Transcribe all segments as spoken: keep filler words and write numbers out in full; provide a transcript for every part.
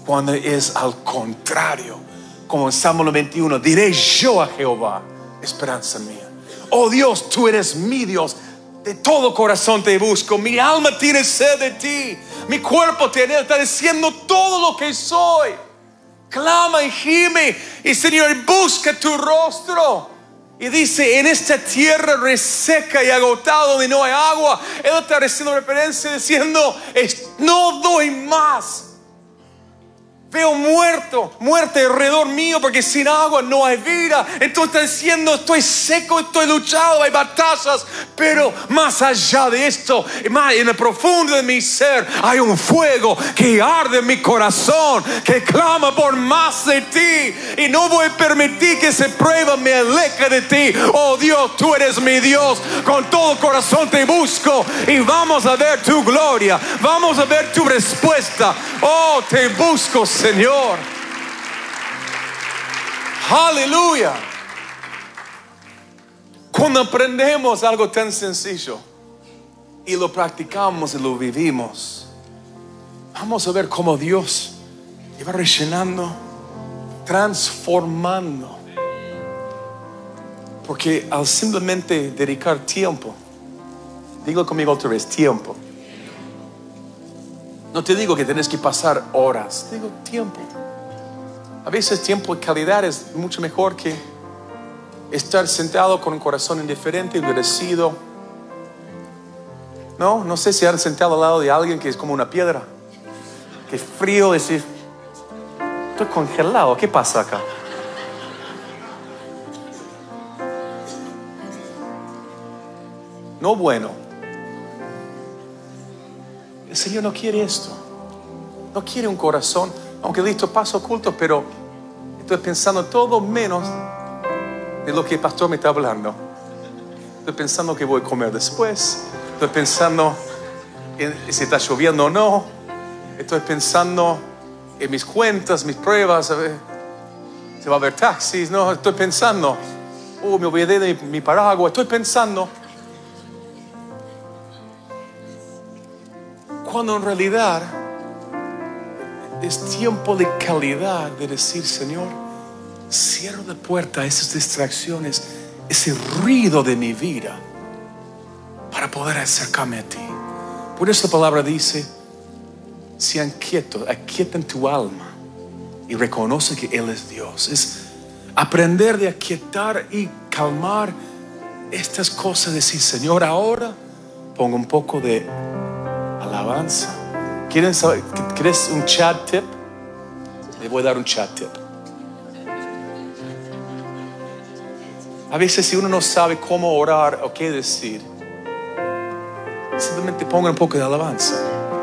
cuando es al contrario. Como en Salmo noventa y uno, diré yo a Jehová, esperanza mía. Oh Dios, tú eres mi Dios, de todo corazón te busco. Mi alma tiene sed de ti, mi cuerpo te está diciendo todo lo que soy. Clama y gime, y Señor, busca tu rostro. Y dice, en esta tierra reseca y agotada donde no hay agua, Él está haciendo referencia diciendo, no doy más. Veo muerto, muerte alrededor mío, porque sin agua no hay vida. Entonces está diciendo, estoy seco, estoy luchado, hay batallas, pero más allá de esto, más en el profundo de mi ser, hay un fuego que arde en mi corazón, que clama por más de ti, y no voy a permitir que esa prueba me aleje de ti. Oh Dios, tú eres mi Dios, con todo corazón te busco, y vamos a ver tu gloria, vamos a ver tu respuesta. Oh, te busco, Señor. Aleluya. Cuando aprendemos algo tan sencillo y lo practicamos y lo vivimos, vamos a ver cómo Dios va rellenando, transformando. Porque al simplemente dedicar tiempo, digo conmigo otra vez, tiempo. No te digo que tienes que pasar horas, te digo tiempo. A veces tiempo de calidad es mucho mejor que estar sentado con un corazón indiferente, endurecido. No, no sé si han sentado al lado de alguien que es como una piedra. Que frío, decir, estoy congelado, ¿qué pasa acá? No bueno. El Señor no quiere esto. No quiere un corazón, aunque listo, paso oculto, pero estoy pensando todo menos de lo que el pastor me está hablando. Estoy pensando que voy a comer después. Estoy pensando en si está lloviendo o no. Estoy pensando en mis cuentas, mis pruebas. A ver, ¿se va a haber taxis? No, estoy pensando, oh, me olvidé de mi, mi paraguas. Estoy pensando. Cuando en realidad es tiempo de calidad de decir, Señor, cierro la puerta a esas distracciones, ese ruido de mi vida, para poder acercarme a ti. Por eso la palabra dice, sean quietos, aquietan tu alma y reconoce que Él es Dios. Es aprender de aquietar y calmar estas cosas, decir, Señor, ahora pongo un poco de alabanza. ¿Quieren saber? ¿Quieres un chat tip? Le voy a dar un chat tip. A veces si uno no sabe cómo orar o qué decir, simplemente ponga un poco de alabanza.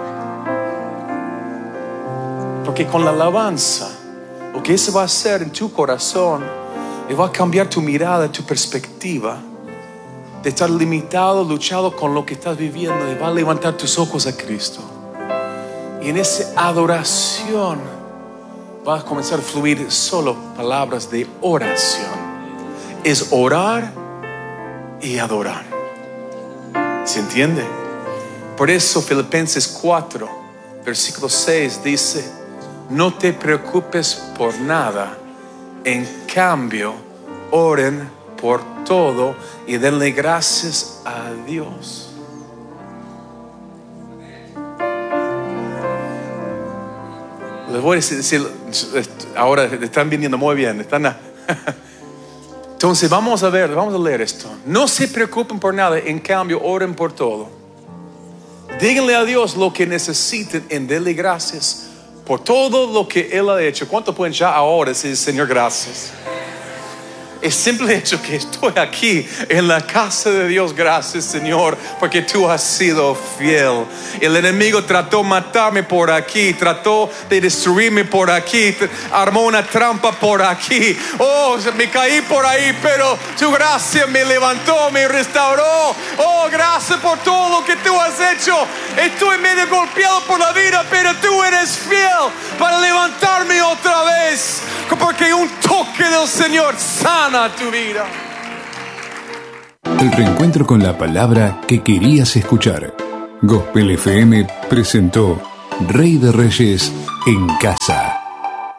Porque con la alabanza, lo que eso va a hacer en tu corazón, y va a cambiar tu mirada, tu perspectiva de estar limitado, luchado con lo que estás viviendo, y va a levantar tus ojos a Cristo. Y en esa adoración va a comenzar a fluir solo palabras de oración. Es orar y adorar. ¿Se entiende? Por eso Filipenses cuatro, versículo seis dice, no te preocupes por nada, en cambio oren por todo y denle gracias a Dios. Les voy a decir, ahora están viniendo muy bien, están a... Entonces vamos a ver, vamos a leer esto. No se preocupen por nada, en cambio oren por todo. Díganle a Dios lo que necesiten y denle gracias por todo lo que Él ha hecho. ¿Cuánto pueden ya ahora decir, Señor, gracias? El simple hecho que estoy aquí en la casa de Dios, gracias, Señor, porque tú has sido fiel. El enemigo trató de matarme por aquí, trató de destruirme por aquí, armó una trampa por aquí. Oh, me caí por ahí, pero tu gracia me levantó, me restauró. Oh, gracias por todo lo que tú has hecho. Estoy medio golpeado por la vida, pero tú eres fiel para levantarme otra vez, porque un toque del Señor sana tu vida. El reencuentro con la palabra que querías escuchar. Gospel F M presentó Rey de Reyes en casa.